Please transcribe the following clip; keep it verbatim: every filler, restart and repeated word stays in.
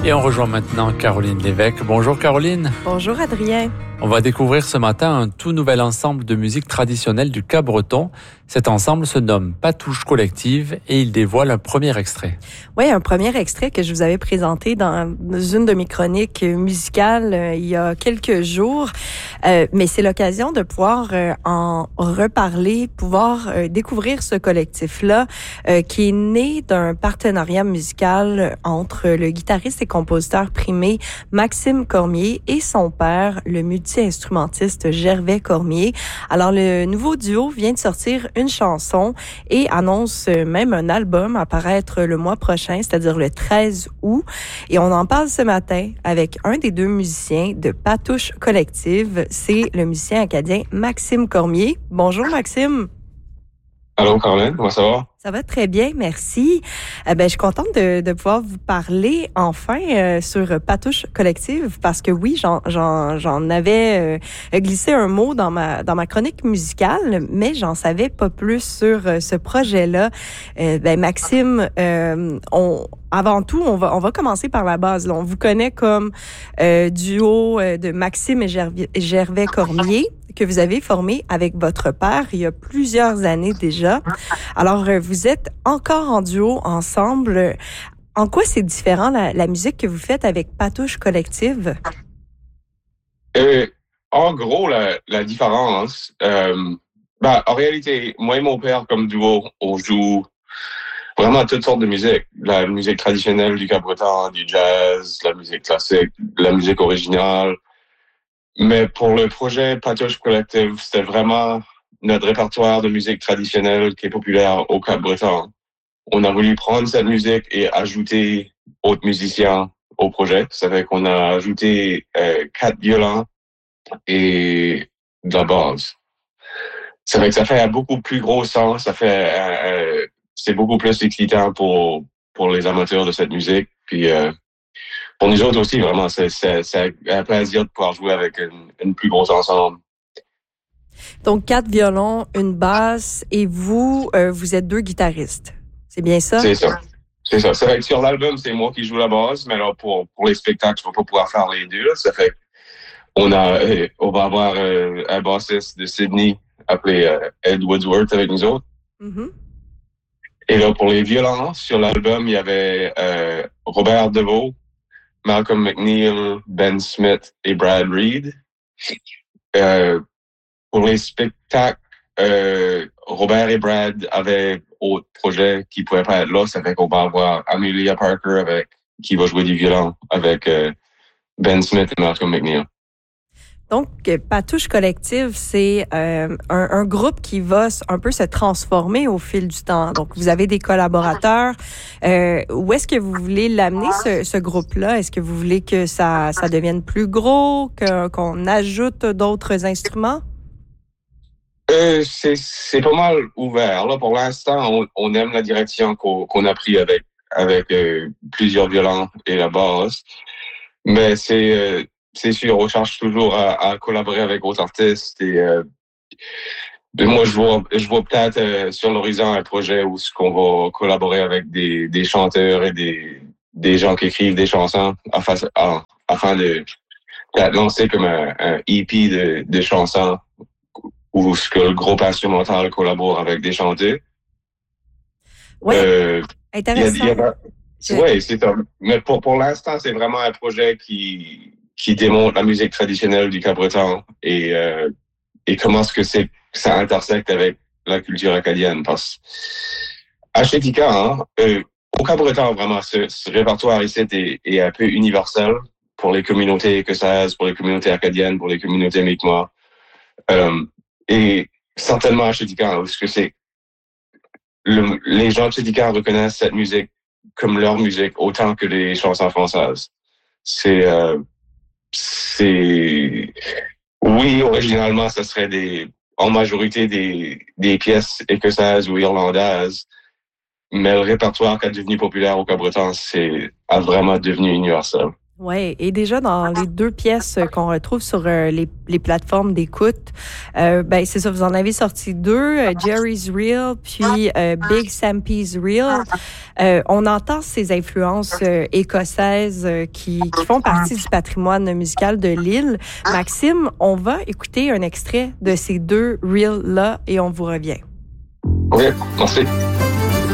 Et on rejoint maintenant Caroline Lévesque. Bonjour Caroline. Bonjour Adrien. On va découvrir ce matin un tout nouvel ensemble de musique traditionnelle du Cap-Breton. Cet ensemble se nomme Patouche Collective et il dévoile un premier extrait. Oui, un premier extrait que je vous avais présenté dans une de mes chroniques musicales euh, il y a quelques jours. Euh, mais c'est l'occasion de pouvoir euh, en reparler, pouvoir euh, découvrir ce collectif-là euh, qui est né d'un partenariat musical entre le guitariste et compositeur primé Maxime Cormier et son père, le multi-instrumentiste Gervais Cormier. Alors, le nouveau duo vient de sortir une chanson et annonce même un album à paraître le mois prochain, c'est-à-dire le treize août. Et on en parle ce matin avec un des deux musiciens de Patouche Collective. C'est le musicien acadien Maxime Cormier. Bonjour Maxime. Allô Caroline, comment ça va? Ça va très bien, merci. Euh, ben, je suis contente de, de pouvoir vous parler enfin euh, sur Patouche Collective parce que oui, j'en, j'en, j'en avais euh, glissé un mot dans ma dans ma chronique musicale, mais j'en savais pas plus sur euh, ce projet-là. Euh, ben Maxime, euh, on avant tout, on va on va commencer par la base. Là. On vous connaît comme euh, duo euh, de Maxime et Gervais, Gervais Cormier que vous avez formé avec votre père il y a plusieurs années déjà. Alors, vous êtes encore en duo ensemble. En quoi c'est différent la, la musique que vous faites avec Patouche Collective? Euh, en gros, la, la différence, euh, ben, en réalité, moi et mon père, comme duo, on joue vraiment toutes sortes de musique. La musique traditionnelle du Cap-Breton, du jazz, la musique classique, la musique originale. Mais pour le projet Patouche Collective, c'était vraiment notre répertoire de musique traditionnelle qui est populaire au Cap-Breton. On a voulu prendre cette musique et ajouter d'autres musiciens au projet. Ça fait qu'on a ajouté euh, quatre violons et de la basse. Ça fait que ça fait un beaucoup plus gros sens. Ça fait euh, c'est beaucoup plus excitant pour pour les amateurs de cette musique. Puis euh, pour nous autres aussi, vraiment, c'est, c'est, c'est un plaisir de pouvoir jouer avec une, une plus grosse ensemble. Donc, quatre violons, une basse, et vous, euh, vous êtes deux guitaristes. C'est bien ça? C'est ça. C'est ça. Ça fait que sur l'album, c'est moi qui joue la basse, mais là, pour, pour les spectacles, je ne vais pas pouvoir faire les deux. Là. Ça fait qu'on a, on va avoir euh, un bassiste de Sydney appelé euh, Ed Woodsworth avec nous autres. Mm-hmm. Et là, pour les violons, sur l'album, il y avait euh, Robert Deveau, Malcolm McNeil, Ben Smith et Brad Reed. Euh, pour les spectacles, euh, Robert et Brad avaient autre projets qui pouvaient pas être là. Ça fait qu'on va avoir Amelia Parker avec qui va jouer du violon avec euh, Ben Smith et Malcolm McNeil. Donc, Patouche Collective, c'est euh, un, un groupe qui va un peu se transformer au fil du temps. Donc, vous avez des collaborateurs. Euh, où est-ce que vous voulez l'amener, ce, ce groupe-là? Est-ce que vous voulez que ça, ça devienne plus gros, que, qu'on ajoute d'autres instruments? Euh, c'est, c'est pas mal ouvert. Là, pour l'instant, on, on aime la direction qu'on, qu'on a pris avec, avec euh, plusieurs violons et la basse. Mais c'est... Euh, C'est sûr, on cherche toujours à, à collaborer avec d'autres artistes et euh, moi je vois je vois peut-être euh, sur l'horizon un projet où ce qu'on va collaborer avec des, des chanteurs et des, des gens qui écrivent des chansons afin, afin de peut-être lancer comme un, un E P de, de chansons où ce que le groupe instrumental collabore avec des chanteurs. Oui, euh, intéressant. Oui, c'est ça. Mais pour, pour l'instant, c'est vraiment un projet qui qui démontre la musique traditionnelle du Cap-Breton et, euh, et comment est-ce que c'est, ça intersecte avec la culture acadienne. Parce à Chétika, hein, euh, au Cap-Breton, vraiment, ce, ce répertoire ici est, est un peu universel pour les communautés écossaises, pour les communautés acadiennes, pour les communautés mi'kmaq. Euh, et certainement à Chétika, parce que c'est le, les gens de Chétika reconnaissent cette musique comme leur musique autant que les chansons françaises. C'est... Euh, C'est oui, originalement, ce serait des en majorité des, des pièces écossaises ou irlandaises, mais le répertoire qui est devenu populaire au Cap-Breton, c'est a vraiment devenu universel. Oui, et déjà dans les deux pièces qu'on retrouve sur euh, les, les plateformes d'écoute, euh, ben c'est ça, vous en avez sorti deux, euh, Jerry's Real, puis euh, Big Sampy's Real. Euh, on entend ces influences euh, écossaises euh, qui, qui font partie du patrimoine musical de l'île. Maxime, on va écouter un extrait de ces deux reels-là et on vous revient. OK, merci.